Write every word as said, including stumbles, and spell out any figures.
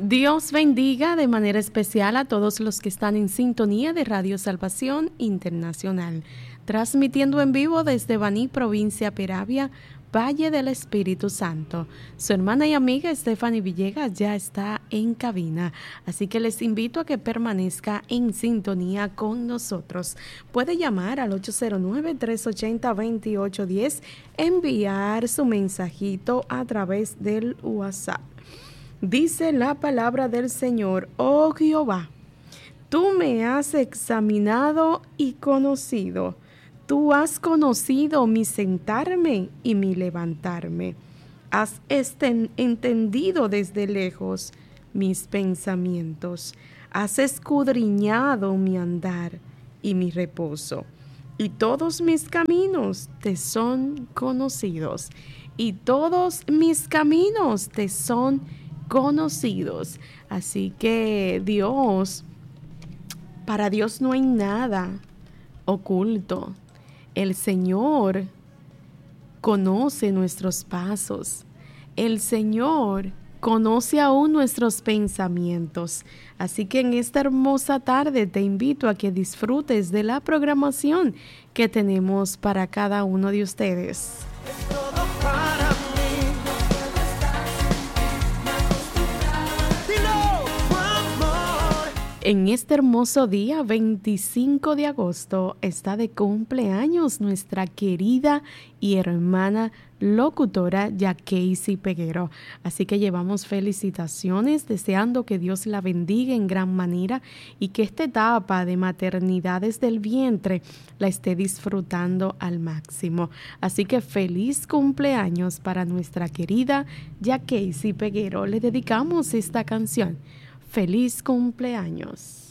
Dios bendiga de manera especial a todos los que están en sintonía de Radio Salvación Internacional, transmitiendo en vivo desde Baní, provincia Peravia, Valle del Espíritu Santo. Su hermana y amiga Stephanie Villegas ya está en cabina, así que les invito a que permanezca en sintonía con nosotros. Puede llamar al ocho cero nueve, tres ocho cero, dos ocho uno cero, enviar su mensajito a través del WhatsApp. Dice la palabra del Señor: oh Jehová, tú me has examinado y conocido. Tú has conocido mi sentarme y mi levantarme. Has esten- entendido desde lejos mis pensamientos. Has escudriñado mi andar y mi reposo. Y todos mis caminos te son conocidos. Y todos mis caminos te son conocidos. Así que Dios, para Dios no hay nada oculto. El Señor conoce nuestros pasos. El Señor conoce aún nuestros pensamientos. Así que en esta hermosa tarde te invito a que disfrutes de la programación que tenemos para cada uno de ustedes. Es todo para mí. Dilo, amor. En este hermoso día, veinticinco de agosto, está de cumpleaños nuestra querida y hermana locutora Yakeisy Peguero. Así que llevamos felicitaciones, deseando que Dios la bendiga en gran manera y que esta etapa de maternidad desde el vientre la esté disfrutando al máximo. Así que feliz cumpleaños para nuestra querida Yakeisy Peguero. Le dedicamos esta canción. Feliz cumpleaños.